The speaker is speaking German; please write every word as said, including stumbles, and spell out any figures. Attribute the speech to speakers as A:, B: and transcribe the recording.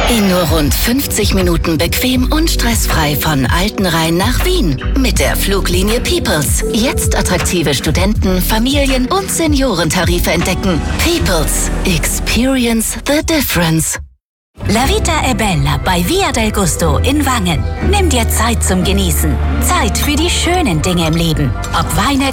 A: In nur rund fünfzig Minuten bequem und stressfrei von Altenrhein nach Wien. Mit der Fluglinie Peoples. Jetzt attraktive Studenten-, Familien- und Seniorentarife entdecken. Peoples. Experience the difference.
B: La Vita è Bella bei Via del Gusto in Wangen. Nimm dir Zeit zum Genießen. Zeit für die schönen Dinge im Leben. Ob Weihnachten